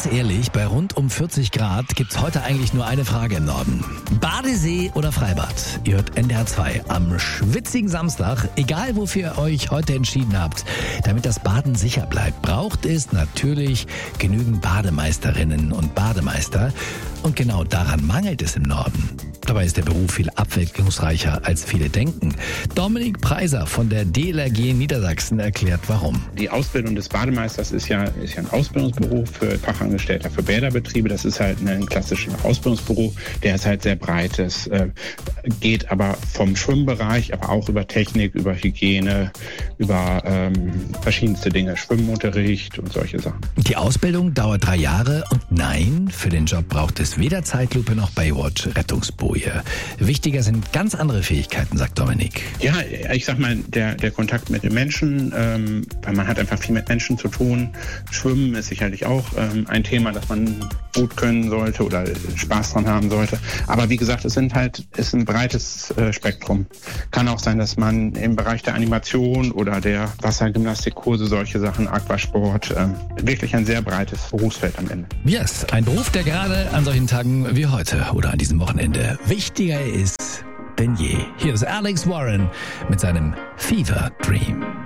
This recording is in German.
Ganz ehrlich, bei rund um 40 Grad gibt's heute eigentlich nur eine Frage im Norden. Badesee oder Freibad? Ihr hört NDR 2 am schwitzigen Samstag. Egal, wofür ihr euch heute entschieden habt, damit das Baden sicher bleibt, braucht es natürlich genügend Bademeisterinnen und Bademeister. Und genau daran mangelt es im Norden. Dabei ist der Beruf viel abwechslungsreicher, als viele denken. Dominik Preiser von der DLRG Niedersachsen erklärt, warum. Die Ausbildung des Bademeisters ist ja ein Ausbildungsberuf für Fachangestellter für Bäderbetriebe. Das ist halt ein klassischer Ausbildungsberuf, der ist halt sehr breit. Das geht aber vom Schwimmbereich, aber auch über Technik, über Hygiene, über verschiedenste Dinge, Schwimmunterricht und solche Sachen. Die Ausbildung dauert 3 Jahre und nein, für den Job braucht es weder Zeitlupe noch Baywatch-Rettungsboje. Wichtiger sind ganz andere Fähigkeiten, sagt Dominik. Ja, ich sag mal, der Kontakt mit den Menschen, weil man hat einfach viel mit Menschen zu tun. Schwimmen ist sicherlich auch ein Thema, das man gut können sollte oder Spaß dran haben sollte. Aber wie gesagt, ist ein breites Spektrum. Kann auch sein, dass man im Bereich der Animation oder der Wassergymnastikkurse, solche Sachen, Aquasport, wirklich ein sehr breites Berufsfeld am Ende. Yes, ein Beruf, der gerade an solchen Tagen wie heute oder an diesem Wochenende wichtiger ist denn je. Hier ist Alex Warren mit seinem Fever Dream.